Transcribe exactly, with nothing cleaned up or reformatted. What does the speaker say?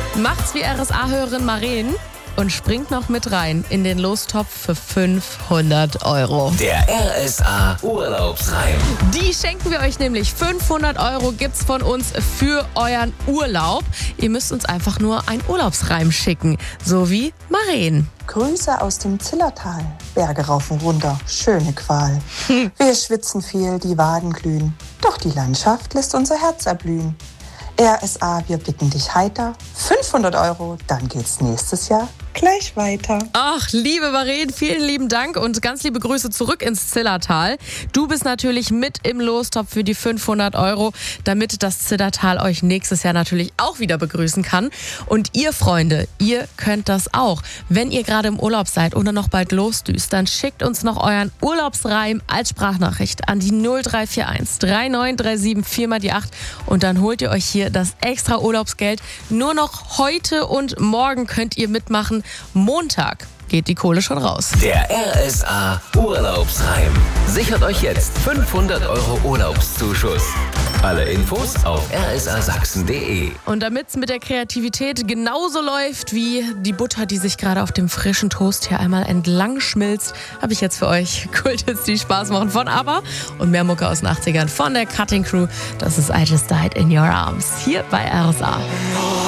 Macht's wie R S A-Hörerin Maren und springt noch mit rein in den Lostopf für fünfhundert Euro. Der R S A Urlaubsreim. Die schenken wir euch nämlich. fünfhundert Euro gibt's von uns für euren Urlaub. Ihr müsst uns einfach nur einen Urlaubsreim schicken. So wie Maren. Grüße aus dem Zillertal. Berge rauf und runter, schöne Qual. Hm. Wir schwitzen viel, die Waden glühen. Doch die Landschaft lässt unser Herz erblühen. R S A, wir bitten dich heiter. fünfhundert Euro, dann geht's nächstes Jahr gleich weiter. Ach, liebe Maren, vielen lieben Dank und ganz liebe Grüße zurück ins Zillertal. Du bist natürlich mit im Lostopf für die fünfhundert Euro, damit das Zillertal euch nächstes Jahr natürlich auch wieder begrüßen kann. Und ihr Freunde, ihr könnt das auch. Wenn ihr gerade im Urlaub seid oder noch bald losdüst, dann schickt uns noch euren Urlaubsreim als Sprachnachricht an die null drei vier eins drei neun drei sieben vier mal die acht und dann holt ihr euch hier das extra Urlaubsgeld. Nur noch heute und morgen könnt ihr mitmachen. Montag geht die Kohle schon raus. Der R S A Urlaubsreim. Sichert euch jetzt fünfhundert Euro Urlaubszuschuss. Alle Infos auf r s a sachsen punkt d e. Und damit es mit der Kreativität genauso läuft wie die Butter, die sich gerade auf dem frischen Toast hier einmal entlang schmilzt, habe ich jetzt für euch Kulthits, die Spaß machen von ABBA und mehr Mucke aus den achtzigern von der Cutting Crew. Das ist I Just Died in Your Arms hier bei R S A.